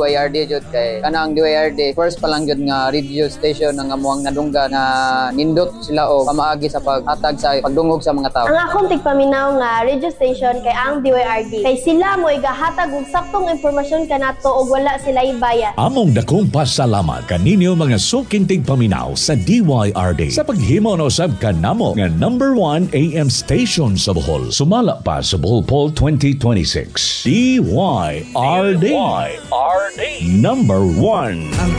DYRD jud kay kanang DYRD first pa lang jud nga radio station nga amuang nadungga na nindot sila og pamaagi sa paghatag sa pagdungog sa mga tao. Ang akong tigpaminaw nga radio station kay ang DYRD kay sila mo igahatag og saktong impormasyon kanato og wala sila ibayad. Among dakong pasalamat kaninyo mga suking tigpaminaw sa DYRD sa paghimo na usab kanamo nga number 1 AM station sa Bohol. Sumala pa sa Bohol Poll 2026. DYRD. Number 1. Ang